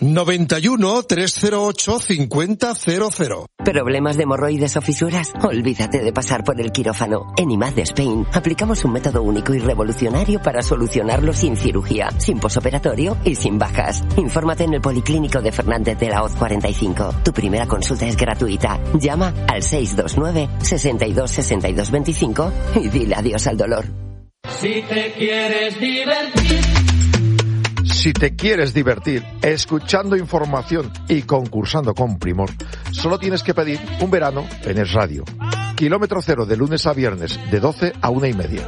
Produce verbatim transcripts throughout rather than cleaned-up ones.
noventa y uno, trescientos ocho, cincuenta cero cero. ¿Problemas de hemorroides o fisuras? Olvídate de pasar por el quirófano. En I M A D Spain aplicamos un método único y revolucionario para solucionarlo sin cirugía, sin posoperatorio y sin bajas. Infórmate en el Policlínico de Fernández de la Hoz cuarenta y cinco. Tu primera consulta es gratuita. Llama al seis dos nueve, sesenta y dos, sesenta y dos veinticinco y dile adiós al dolor. Si te quieres divertir. Si te quieres divertir escuchando información y concursando con primor, solo tienes que pedir un verano en Es Radio. Kilómetro cero de lunes a viernes, de doce a una y media.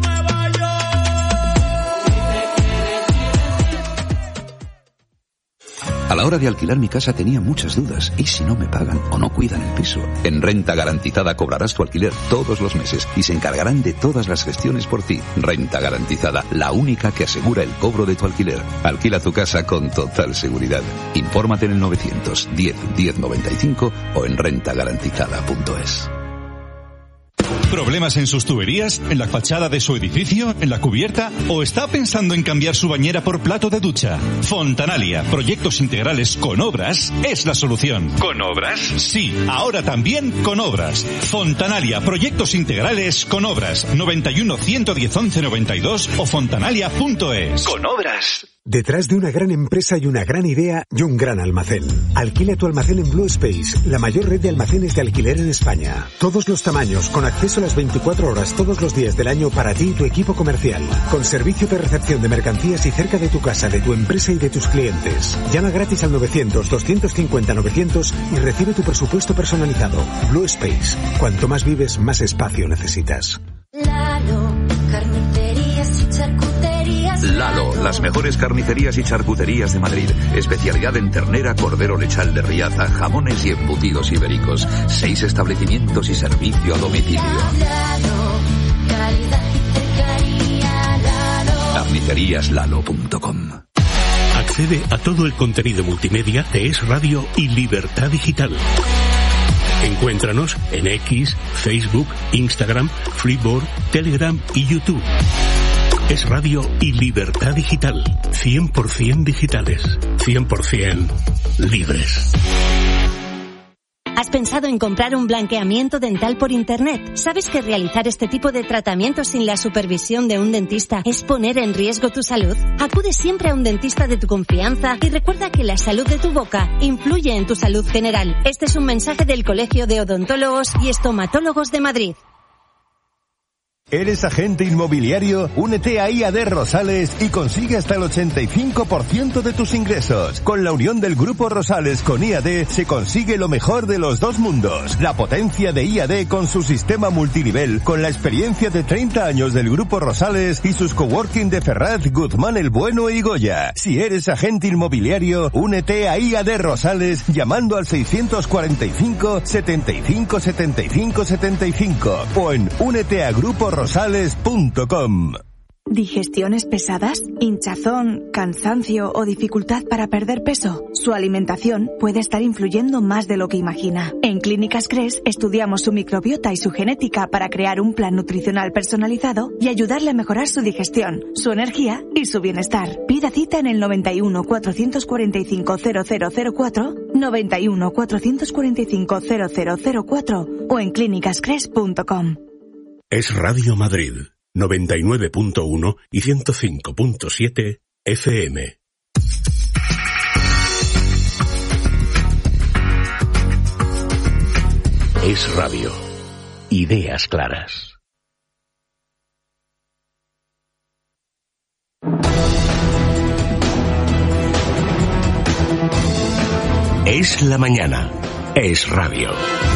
A la hora de alquilar mi casa tenía muchas dudas. ¿Y si no me pagan o no cuidan el piso? En Renta Garantizada cobrarás tu alquiler todos los meses y se encargarán de todas las gestiones por ti. Renta Garantizada, la única que asegura el cobro de tu alquiler. Alquila tu casa con total seguridad. Infórmate en el novecientos diez, diez noventa y cinco o en renta garantizada punto es. ¿Problemas en sus tuberías? ¿En la fachada de su edificio? ¿En la cubierta? ¿O está pensando en cambiar su bañera por plato de ducha? Fontanalia, proyectos integrales con obras, es la solución. ¿Con obras? Sí, ahora también con obras. Fontanalia, proyectos integrales con obras. noventa y uno, ciento diez, once noventa y dos o fontanalia punto es. Con obras. Detrás de una gran empresa y una gran idea y un gran almacén. Alquila tu almacén en Blue Space, la mayor red de almacenes de alquiler en España. Todos los tamaños, con acceso a las veinticuatro horas todos los días del año para ti y tu equipo comercial. Con servicio de recepción de mercancías y cerca de tu casa, de tu empresa y de tus clientes. Llama gratis al novecientos, doscientos cincuenta, novecientos y recibe tu presupuesto personalizado. Blue Space. Cuanto más vives, más espacio necesitas. Lalo, carnicerías y charcuterías. Lalo, las mejores carnicerías y charcuterías de Madrid. Especialidad en ternera, cordero lechal de Riaza, jamones y embutidos ibéricos. Seis establecimientos y servicio a domicilio. Lalo, calidad y cercanía. Lalo. carnicerías lalo punto com. Accede a todo el contenido multimedia de Es Radio y Libertad Digital. Encuéntranos en X, Facebook, Instagram, Freeboard, Telegram y YouTube. Es Radio y Libertad Digital. cien por ciento digitales. cien por ciento libres. ¿Has pensado en comprar un blanqueamiento dental por internet? ¿Sabes que realizar este tipo de tratamientos sin la supervisión de un dentista es poner en riesgo tu salud? Acude siempre a un dentista de tu confianza y recuerda que la salud de tu boca influye en tu salud general. Este es un mensaje del Colegio de Odontólogos y Estomatólogos de Madrid. ¿Eres agente inmobiliario? Únete a I A D Rosales y consigue hasta el ochenta y cinco por ciento de tus ingresos. Con la unión del Grupo Rosales con I A D se consigue lo mejor de los dos mundos. La potencia de I A D con su sistema multinivel, con la experiencia de treinta años del Grupo Rosales y sus coworking de Ferraz, Guzmán el Bueno y Goya. Si eres agente inmobiliario, únete a I A D Rosales llamando al seiscientos cuarenta y cinco, setenta y cinco, setenta y cinco, setenta y cinco o en únete a grupo rosales punto com. ¿Digestiones pesadas? ¿Hinchazón, cansancio o dificultad para perder peso? Su alimentación puede estar influyendo más de lo que imagina. En Clínicas Cres estudiamos su microbiota y su genética para crear un plan nutricional personalizado y ayudarle a mejorar su digestión, su energía y su bienestar. Pida cita en el noventa y uno, cuatrocientos cuarenta y cinco, cero cero cero cuatro, noventa y uno, cuatrocientos cuarenta y cinco, cero cero cero cuatro o en clínicas cres punto com. Es Radio Madrid, noventa y nueve punto uno y ciento cinco punto siete F M. Es Radio. Ideas claras. Es la mañana. Es Radio.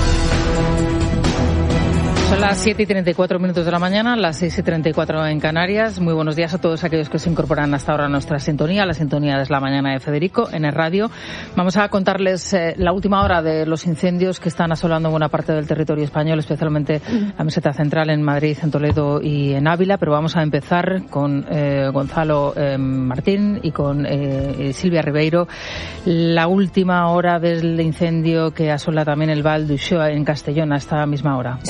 Son las siete y treinta y cuatro minutos de la mañana, las seis y treinta y cuatro en Canarias. Muy buenos días a todos aquellos que se incorporan hasta ahora a nuestra sintonía. La sintonía es La Mañana de Federico, en el radio. Vamos a contarles eh, la última hora de los incendios que están asolando buena parte del territorio español, especialmente la meseta central en Madrid, en Toledo y en Ávila. Pero vamos a empezar con eh, Gonzalo eh, Martín y con eh, Silvia Ribeiro. La última hora del incendio que asola también el Val d'Uixó en Castellón a esta misma hora. Sí, en estos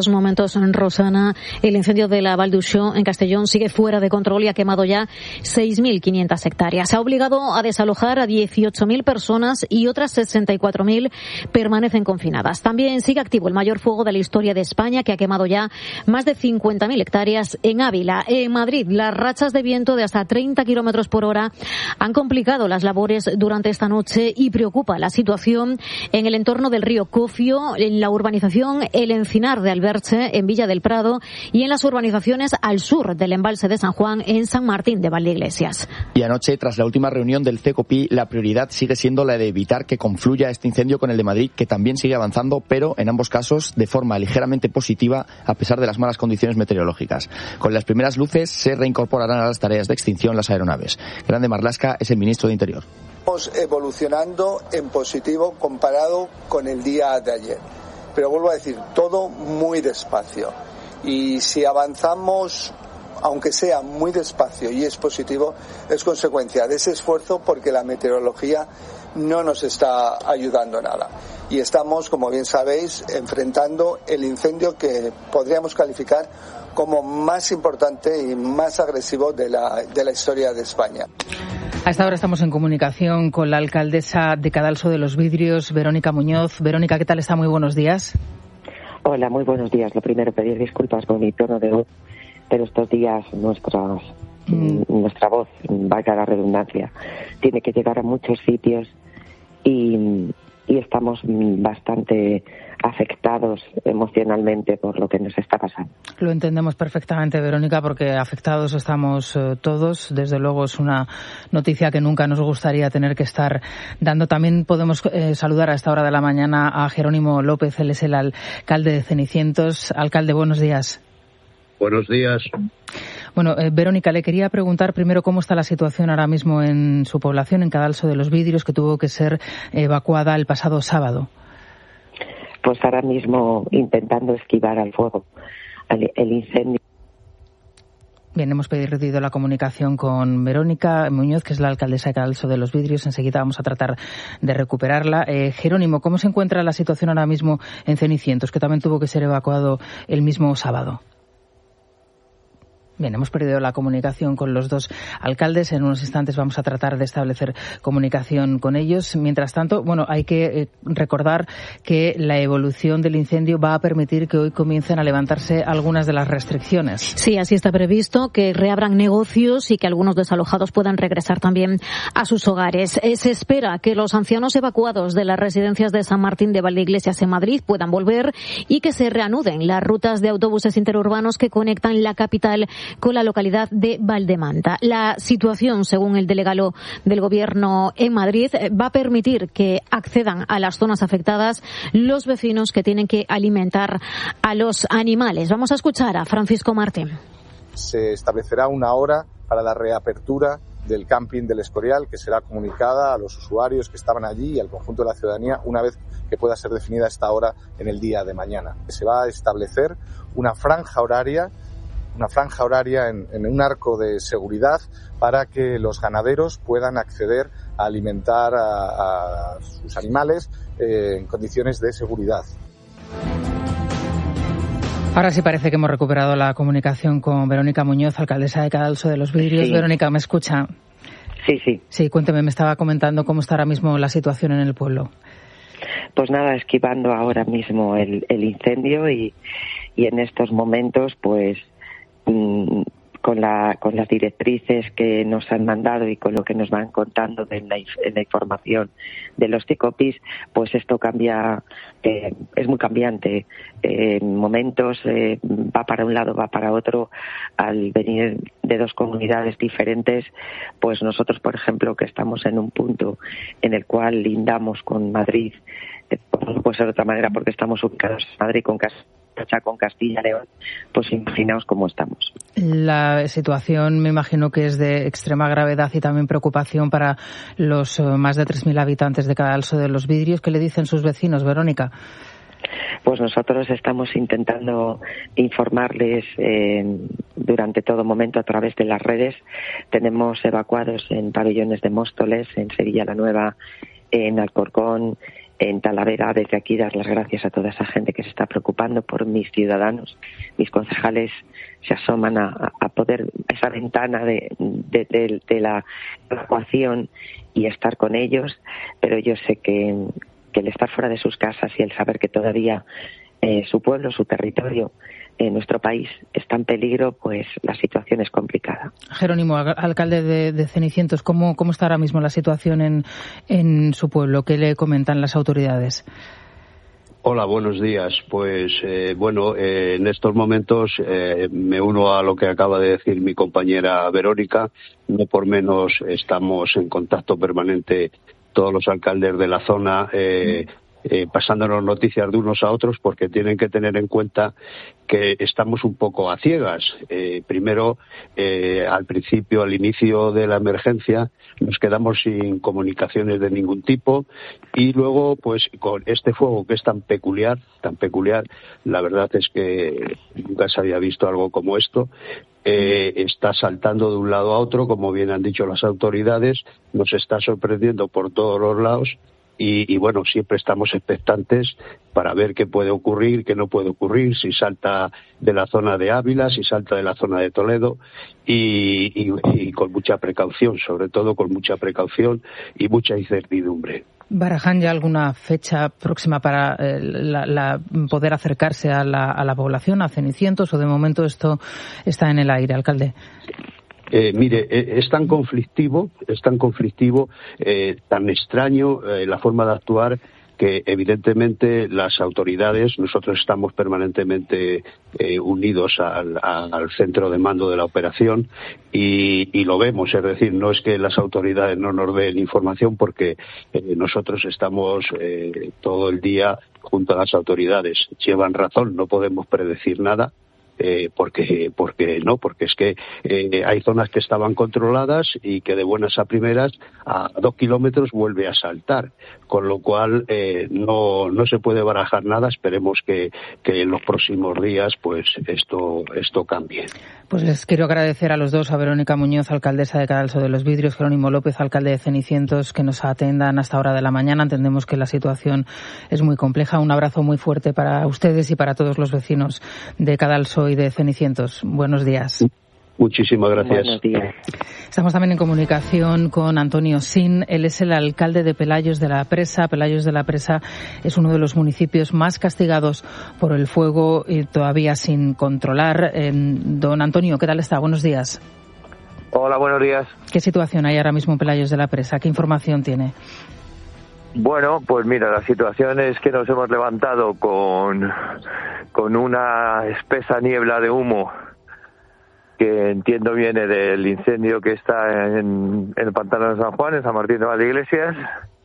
estos momentos, en Rosana, el incendio de la Val d'Uixó en Castellón sigue fuera de control y ha quemado ya seis mil quinientas hectáreas. Ha obligado a desalojar a dieciocho mil personas y otras sesenta y cuatro mil permanecen confinadas. También sigue activo el mayor fuego de la historia de España, que ha quemado ya más de cincuenta mil hectáreas en Ávila. En Madrid, las rachas de viento de hasta treinta kilómetros por hora han complicado las labores durante esta noche y preocupa la situación en el entorno del río Cofio, en la urbanización El Encinar de Alberche, en Villa del Prado, y en las urbanizaciones al sur del embalse de San Juan, en San Martín de Valdeiglesias. Y anoche, tras la última reunión del CECOPI, la prioridad sigue siendo la de evitar que confluya este incendio con el de Madrid, que también sigue avanzando, pero en ambos casos de forma ligeramente positiva, a pesar de las malas condiciones meteorológicas. Con las primeras luces se reincorporarán a las tareas de extinción las aeronaves. Grande Marlaska es el ministro de Interior. Estamos evolucionando en positivo comparado con el día de ayer. Pero vuelvo a decir, todo muy despacio. Y si avanzamos, aunque sea muy despacio y es positivo, es consecuencia de ese esfuerzo, porque la meteorología no nos está ayudando nada. Y estamos, como bien sabéis, enfrentando el incendio que podríamos calificar como más importante y más agresivo de la, de la historia de España. A esta hora estamos en comunicación con la alcaldesa de Cadalso de los Vidrios, Verónica Muñoz. Verónica, ¿qué tal está? Muy buenos días. Hola, muy buenos días. Lo primero, pedir disculpas por mi tono de voz, pero estos días nuestras, mm. nuestra voz, valga la redundancia, tiene que llegar a muchos sitios y, y estamos bastante afectados emocionalmente por lo que nos está pasando. Lo entendemos perfectamente, Verónica, porque afectados estamos eh, todos. Desde luego es una noticia que nunca nos gustaría tener que estar dando. También podemos eh, saludar a esta hora de la mañana a Jerónimo López, él es el alcalde de Cenicientos. Alcalde, buenos días. Buenos días. Bueno, eh, Verónica, le quería preguntar primero cómo está la situación ahora mismo en su población, en Cadalso de los Vidrios, que tuvo que ser evacuada el pasado sábado. Pues ahora mismo intentando esquivar al fuego, al, el incendio. Bien, hemos perdido la comunicación con Verónica Muñoz, que es la alcaldesa de Cadalso de los Vidrios. Enseguida vamos a tratar de recuperarla. Eh, Jerónimo, ¿cómo se encuentra la situación ahora mismo en Cenicientos, que también tuvo que ser evacuado el mismo sábado? Bien, hemos perdido la comunicación con los dos alcaldes. En unos instantes vamos a tratar de establecer comunicación con ellos. Mientras tanto, bueno, hay que eh, recordar que la evolución del incendio va a permitir que hoy comiencen a levantarse algunas de las restricciones. Sí, así está previsto, que reabran negocios y que algunos desalojados puedan regresar también a sus hogares. Eh, se espera que los ancianos evacuados de las residencias de San Martín de Valdeiglesias en Madrid puedan volver y que se reanuden las rutas de autobuses interurbanos que conectan la capital con la localidad de Valdemanta. La situación, según el delegado del Gobierno en Madrid, va a permitir que accedan a las zonas afectadas los vecinos que tienen que alimentar a los animales. Vamos a escuchar a Francisco Martín. Se establecerá una hora para la reapertura del camping del Escorial, que será comunicada a los usuarios que estaban allí y al conjunto de la ciudadanía una vez que pueda ser definida esta hora en el día de mañana. Se va a establecer una franja horaria una franja horaria en, en un arco de seguridad para que los ganaderos puedan acceder a alimentar a, a sus animales eh, en condiciones de seguridad. Ahora sí parece que hemos recuperado la comunicación con Verónica Muñoz, alcaldesa de Cadalso de los Vidrios. Sí. Verónica, ¿me escucha? Sí, sí. Sí, cuénteme, me estaba comentando cómo está ahora mismo la situación en el pueblo. Pues nada, esquivando ahora mismo el, el incendio y, y en estos momentos, pues, con la con las directrices que nos han mandado y con lo que nos van contando de la, en la información de los CECOPIs, pues esto cambia, eh, es muy cambiante. Eh, en momentos eh, va para un lado, va para otro. Al venir de dos comunidades diferentes, pues nosotros, por ejemplo, que estamos en un punto en el cual lindamos con Madrid, eh, no puede ser de otra manera porque estamos ubicados en Madrid con Castilla. con Castilla y León, pues imaginaos cómo estamos. La situación me imagino que es de extrema gravedad y también preocupación para los más de tres mil habitantes de Cadalso de los Vidrios. ¿Qué le dicen sus vecinos, Verónica? Pues nosotros estamos intentando informarles eh, durante todo momento a través de las redes. Tenemos evacuados en pabellones de Móstoles, en Sevilla la Nueva, en Alcorcón, en Talavera, desde aquí dar las gracias a toda esa gente que se está preocupando por mis ciudadanos. Mis concejales se asoman a, a poder, a esa ventana de, de, de, de la evacuación y estar con ellos, pero yo sé que, que el estar fuera de sus casas y el saber que todavía eh, su pueblo, su territorio, eh, nuestro país está en peligro, pues la situación es complicada. Jerónimo, alcalde de, de Cenicientos, ¿cómo, ¿cómo está ahora mismo la situación en, en su pueblo? ¿Qué le comentan las autoridades? Hola, buenos días. Pues eh, bueno, eh, en estos momentos eh, me uno a lo que acaba de decir mi compañera Verónica. No por menos estamos en contacto permanente todos los alcaldes de la zona, eh, eh, pasándonos noticias de unos a otros, porque tienen que tener en cuenta que estamos un poco a ciegas. Eh, primero, eh, al principio, al inicio de la emergencia, nos quedamos sin comunicaciones de ningún tipo, y luego, pues, con este fuego que es tan peculiar, tan peculiar, la verdad es que nunca se había visto algo como esto. Eh, está saltando de un lado a otro, como bien han dicho las autoridades, nos está sorprendiendo por todos los lados. Y, y bueno, siempre estamos expectantes para ver qué puede ocurrir, qué no puede ocurrir, si salta de la zona de Ávila, si salta de la zona de Toledo, y, y, y con mucha precaución, sobre todo con mucha precaución y mucha incertidumbre. ¿Barajan ya alguna fecha próxima para eh, la, la, poder acercarse a la, a la población, a Cenicientos, o de momento esto está en el aire, alcalde? Eh, mire, eh, es tan conflictivo, es tan conflictivo, eh, tan extraño eh, la forma de actuar, que evidentemente las autoridades, nosotros estamos permanentemente eh, unidos al, a, al centro de mando de la operación y, y lo vemos, es decir, no es que las autoridades no nos den información, porque eh, nosotros estamos eh, todo el día junto a las autoridades. Llevan razón, no podemos predecir nada. Eh, porque porque no porque es que eh, hay zonas que estaban controladas y que de buenas a primeras a dos kilómetros vuelve a saltar, con lo cual eh, no no se puede barajar nada. Esperemos que, que en los próximos días pues esto esto cambie. Pues les quiero agradecer a los dos, a Verónica Muñoz, alcaldesa de Cadalso de los Vidrios, Jerónimo López, alcalde de Cenicientos, que nos atendan hasta hora de la mañana. Entendemos que la situación es muy compleja. Un abrazo muy fuerte para ustedes y para todos los vecinos de Cadalso y de Cenicientos. Buenos días. Muchísimas gracias. Buenos días. Estamos también en comunicación con Antonio Sin. Él es el alcalde de Pelayos de la Presa. Pelayos de la Presa es uno de los municipios más castigados por el fuego y todavía sin controlar. Eh, don Antonio, ¿qué tal está? Buenos días. Hola, buenos días. ¿Qué situación hay ahora mismo en Pelayos de la Presa? ¿Qué información tiene? Bueno, pues mira, la situación es que nos hemos levantado con, con una espesa niebla de humo que entiendo viene del incendio que está en, en el pantano de San Juan, en San Martín de Valdeiglesias.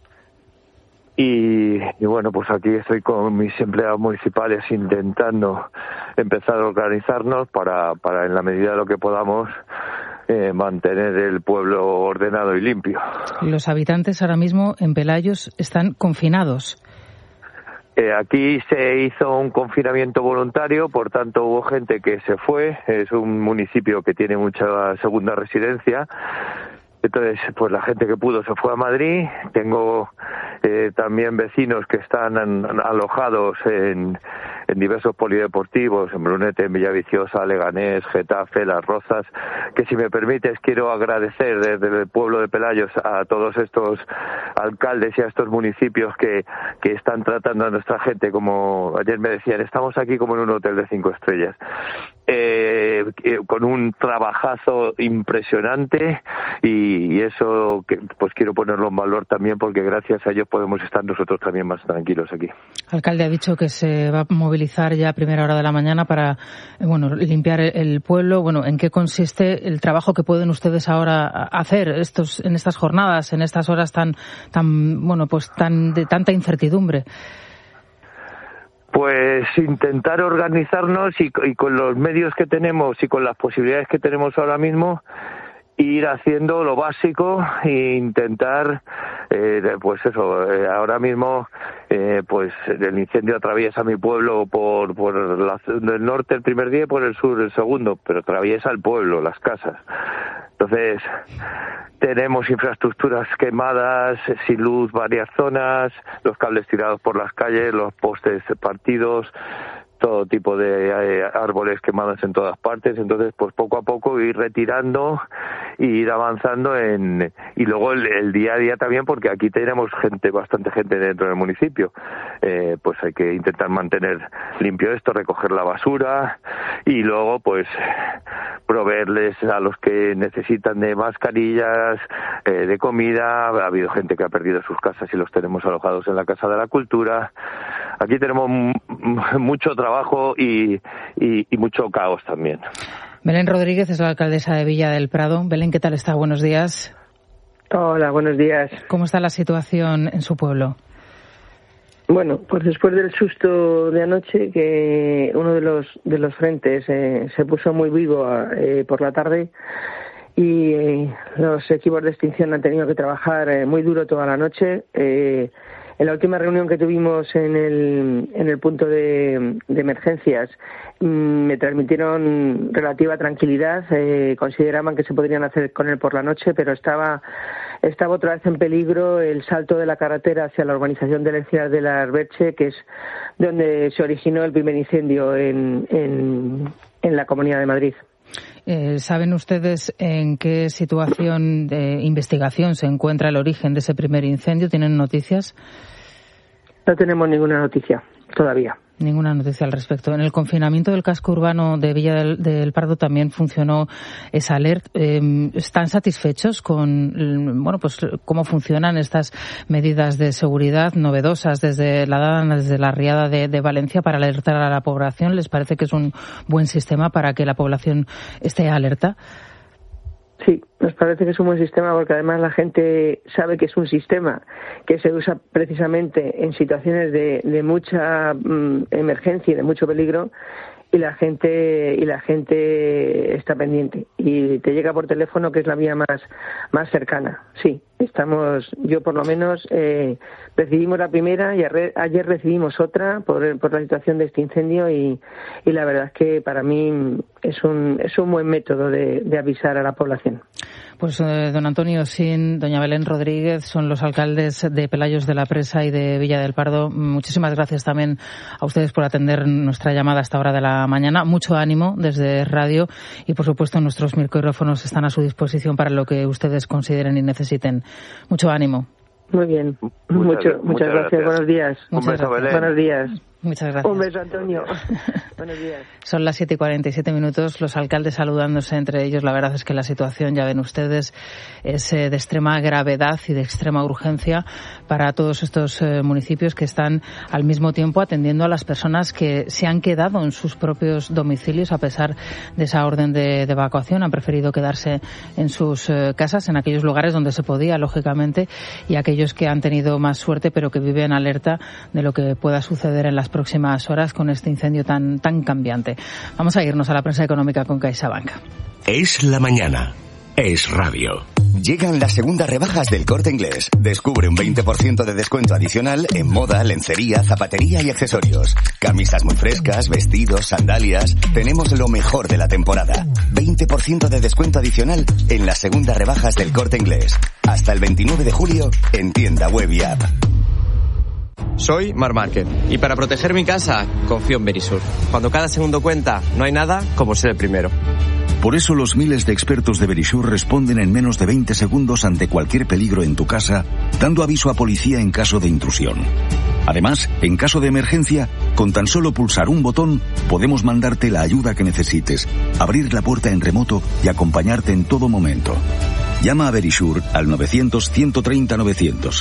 Y, y bueno, pues aquí estoy con mis empleados municipales intentando empezar a organizarnos para, para en la medida de lo que podamos, eh, mantener el pueblo ordenado y limpio. Los habitantes ahora mismo en Pelayos están confinados. Eh, aquí se hizo un confinamiento voluntario, por tanto hubo gente que se fue. Es un municipio que tiene mucha segunda residencia. Entonces, pues la gente que pudo se fue a Madrid. Tengo eh, también vecinos que están an, alojados en, en diversos polideportivos, en Brunete, en Villaviciosa, Leganés, Getafe, Las Rozas, que si me permites quiero agradecer desde el pueblo de Pelayos a todos estos alcaldes y a estos municipios que, que están tratando a nuestra gente como ayer me decían, estamos aquí como en un hotel de cinco estrellas. Eh, eh, con un trabajazo impresionante y, y eso que, pues quiero ponerlo en valor también, porque gracias a ellos podemos estar nosotros también más tranquilos aquí. Alcalde, ha dicho que se va a movilizar ya a primera hora de la mañana para eh, bueno limpiar el, el pueblo. Bueno, ¿en qué consiste el trabajo que pueden ustedes ahora hacer estos en estas jornadas, en estas horas tan tan bueno pues tan de tanta incertidumbre? Pues intentar organizarnos y, y con los medios que tenemos y con las posibilidades que tenemos ahora mismo, ir haciendo lo básico e intentar eh, pues eso, eh, ahora mismo eh, pues el incendio atraviesa mi pueblo por, por la, el norte el primer día y por el sur el segundo, pero atraviesa el pueblo, las casas. Entonces, tenemos infraestructuras quemadas, sin luz, varias zonas, los cables tirados por las calles, los postes partidos, todo tipo de eh, árboles quemados en todas partes. Entonces, pues poco a poco ir retirando y ir avanzando en y luego el, el día a día también, porque aquí tenemos gente, bastante gente dentro del municipio. Eh, pues hay que intentar mantener limpio esto, recoger la basura y luego pues proveerles a los que necesitan de mascarillas, eh, de comida. Ha habido gente que ha perdido sus casas y los tenemos alojados en la Casa de la Cultura. Aquí tenemos m- mucho trabajo y, y, y mucho caos también. Belén Rodríguez es la alcaldesa de Villa del Prado. Belén, ¿qué tal está? Buenos días. Hola, buenos días. ¿Cómo está la situación en su pueblo? Bueno, pues después del susto de anoche, que uno de los de los frentes eh, se puso muy vivo eh, por la tarde y eh, los equipos de extinción han tenido que trabajar eh, muy duro toda la noche. Eh, en la última reunión que tuvimos en el en el punto de, de emergencias mmm, me transmitieron relativa tranquilidad. Eh, consideraban que se podrían hacer con él por la noche, pero estaba Estaba otra vez en peligro el salto de la carretera hacia la urbanización de Encinas de la Arberche, que es donde se originó el primer incendio en, en, en la Comunidad de Madrid. Eh, ¿Saben ustedes en qué situación de investigación se encuentra el origen de ese primer incendio? ¿Tienen noticias? No tenemos ninguna noticia todavía. Ninguna noticia al respecto. En el confinamiento del casco urbano de Villa del, del Prado también funcionó esa alerta. Eh, ¿Están satisfechos con, bueno, pues cómo funcionan estas medidas de seguridad novedosas desde la desde la Riada de, de Valencia para alertar a la población? ¿Les parece que es un buen sistema para que la población esté alerta? Sí, nos parece que es un buen sistema porque además la gente sabe que es un sistema que se usa precisamente en situaciones de, de mucha mm, emergencia y de mucho peligro, y la gente y la gente está pendiente y te llega por teléfono, que es la vía más más cercana. Sí, estamos, yo por lo menos eh, recibimos la primera y ayer, ayer recibimos otra por, por la situación de este incendio y, y la verdad es que para mí es un es un buen método de, de avisar a la población. Pues eh, don Antonio Sin, doña Belén Rodríguez son los alcaldes de Pelayos de la Presa y de Villa del Pardo. Muchísimas gracias también a ustedes por atender nuestra llamada a esta hora de la mañana. Mucho ánimo desde radio y, por supuesto, nuestros micrófonos están a su disposición para lo que ustedes consideren y necesiten. Mucho ánimo. Muy bien. Muchas, Mucho, muchas, muchas gracias. gracias. Buenos días. Un Muchas beso, gracias. Belén. Buenos días. Muchas gracias. Un beso, Antonio. Buenos días. Son las siete y cuarenta y siete minutos, los alcaldes saludándose entre ellos. La verdad es que la situación, ya ven ustedes, es eh, de extrema gravedad y de extrema urgencia para todos estos eh, municipios que están al mismo tiempo atendiendo a las personas que se han quedado en sus propios domicilios a pesar de esa orden de, de evacuación. Han preferido quedarse en sus eh, casas, en aquellos lugares donde se podía, lógicamente, y aquellos que han tenido más suerte pero que viven alerta de lo que pueda suceder en las próximas horas con este incendio tan, tan cambiante. Vamos a irnos a la prensa económica con CaixaBank. Es la mañana. Es radio. Llegan las segundas rebajas del Corte Inglés. Descubre un veinte por ciento de descuento adicional en moda, lencería, zapatería y accesorios. Camisas muy frescas, vestidos, sandalias. Tenemos lo mejor de la temporada. veinte por ciento de descuento adicional en las segundas rebajas del Corte Inglés. Hasta el veintinueve de julio en tienda web y app. Soy Mar Márquez y para proteger mi casa confío en Verisur. Cuando cada segundo cuenta, no hay nada como ser el primero. Por eso los miles de expertos de Verisur responden en menos de veinte segundos ante cualquier peligro en tu casa, dando aviso a policía en caso de intrusión. Además, en caso de emergencia, con tan solo pulsar un botón, podemos mandarte la ayuda que necesites, abrir la puerta en remoto y acompañarte en todo momento. Llama a Verisur al novecientos, ciento treinta, novecientos.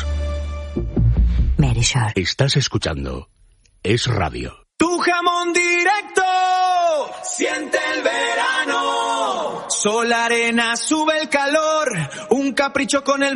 Verisur. Estás escuchando Es Radio. Tu jamón directo siente el verano. Sol, arena, sube el calor. Un capricho con el